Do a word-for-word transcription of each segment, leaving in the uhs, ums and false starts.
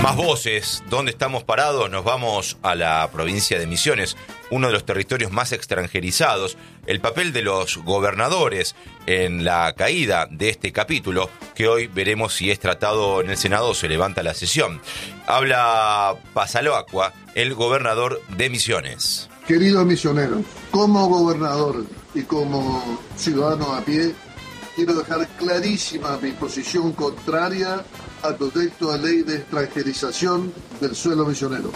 Más voces, ¿dónde estamos parados? Nos vamos a la provincia de Misiones, uno de los territorios más extranjerizados. El papel de los gobernadores en la caída de este capítulo, que hoy veremos si es tratado en el Senado o se levanta la sesión. Habla Passalacqua, el gobernador de Misiones. Queridos misioneros, como gobernador y como ciudadano a pie, quiero dejar clarísima mi posición contraria al proyecto de ley de extranjerización del suelo misionero.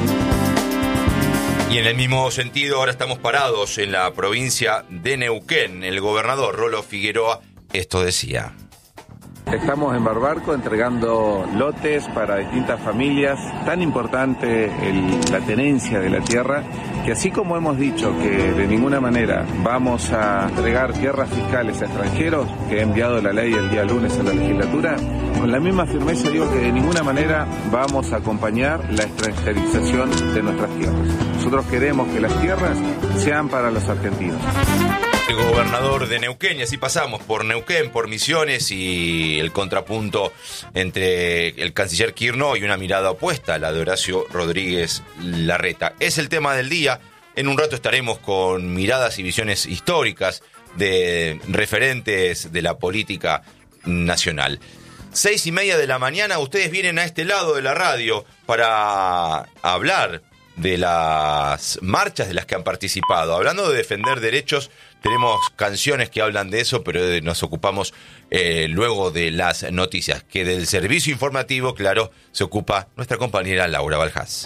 Y en el mismo sentido, ahora estamos parados en la provincia de Neuquén. El gobernador Rolo Figueroa esto decía. Estamos en Barbarco entregando lotes para distintas familias. Tan importante el, la tenencia de la tierra, que así como hemos dicho que de ninguna manera vamos a entregar tierras fiscales a extranjeros, que he enviado la ley el día lunes a la legislatura, con la misma firmeza digo que de ninguna manera vamos a acompañar la extranjerización de nuestras tierras. Nosotros queremos que las tierras sean para los argentinos. El gobernador de Neuquén, y así pasamos por Neuquén, por Misiones y el contrapunto entre el canciller Kirchner y una mirada opuesta, la de Horacio Rodríguez Larreta. Es el tema del día. En un rato estaremos con miradas y visiones históricas de referentes de la política nacional. Seis y media de la mañana, ustedes vienen a este lado de la radio para hablar de las marchas de las que han participado. Hablando de defender derechos, tenemos canciones que hablan de eso, pero nos ocupamos eh, luego de las noticias, que del servicio informativo, claro, se ocupa nuestra compañera Laura Baljás.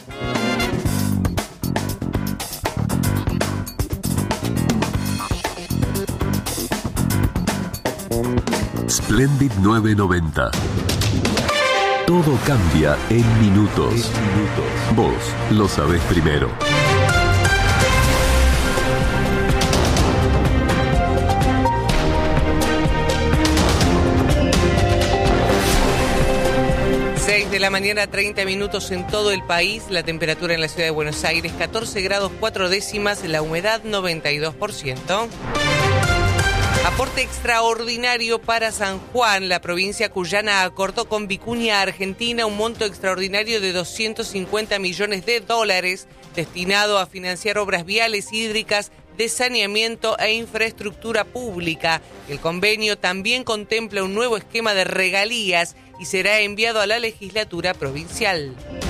Splendid novecientos noventa. Todo cambia en minutos. En minutos. Vos lo sabés primero. seis de la mañana, treinta minutos en todo el país. La temperatura en la ciudad de Buenos Aires, catorce grados cuatro décimas, la humedad noventa y dos por ciento. Aporte extraordinario para San Juan. La provincia cuyana acordó con Vicuña Argentina un monto extraordinario de doscientos cincuenta millones de dólares destinado a financiar obras viales, hídricas, de saneamiento e infraestructura pública. El convenio también contempla un nuevo esquema de regalías y será enviado a la legislatura provincial.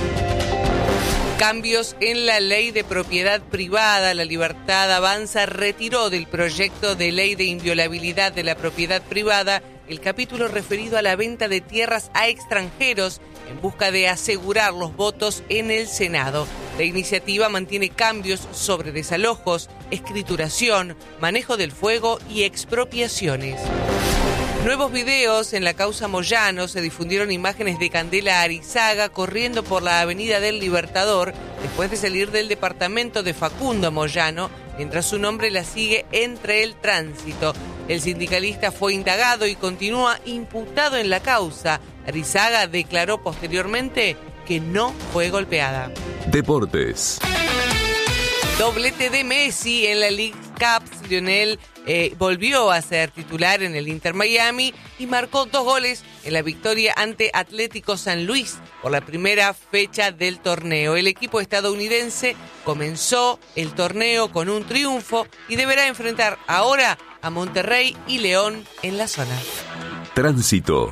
Cambios en la ley de propiedad privada. La Libertad Avanza retiró del proyecto de ley de inviolabilidad de la propiedad privada el capítulo referido a la venta de tierras a extranjeros en busca de asegurar los votos en el Senado. La iniciativa mantiene cambios sobre desalojos, escrituración, manejo del fuego y expropiaciones. Nuevos videos en la causa Moyano. Se difundieron imágenes de Candela Arizaga corriendo por la Avenida del Libertador después de salir del departamento de Facundo Moyano, mientras su nombre la sigue entre el tránsito. El sindicalista fue indagado y continúa imputado en la causa. Arizaga declaró posteriormente que no fue golpeada. Deportes. Doblete de Messi en la League Cup. Lionel eh, volvió a ser titular en el Inter Miami y marcó dos goles en la victoria ante Atlético San Luis por la primera fecha del torneo. El equipo estadounidense comenzó el torneo con un triunfo y deberá enfrentar ahora a Monterrey y León en la zona. Tránsito.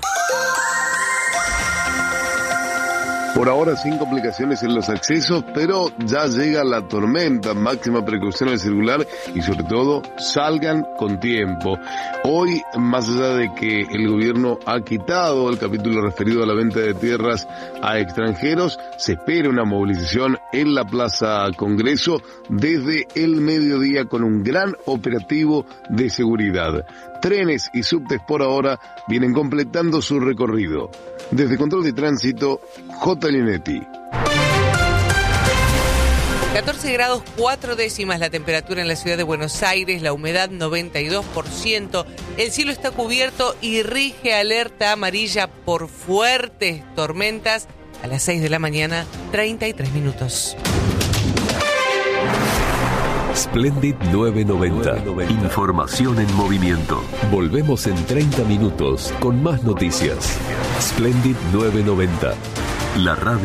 Por ahora sin complicaciones en los accesos, pero ya llega la tormenta. Máxima precaución al circular y sobre todo salgan con tiempo. Hoy, más allá de que el gobierno ha quitado el capítulo referido a la venta de tierras a extranjeros, se espera una movilización en la Plaza Congreso desde el mediodía con un gran operativo de seguridad. Trenes y subtes por ahora vienen completando su recorrido. Desde Control de Tránsito, J. Linetti. catorce grados cuatro décimas la temperatura en la ciudad de Buenos Aires, la humedad noventa y dos por ciento, el cielo está cubierto y rige alerta amarilla por fuertes tormentas a las seis de la mañana, treinta y tres minutos. Splendid novecientos noventa. Información en movimiento. Volvemos en treinta minutos con más noticias. Splendid novecientos noventa. La radio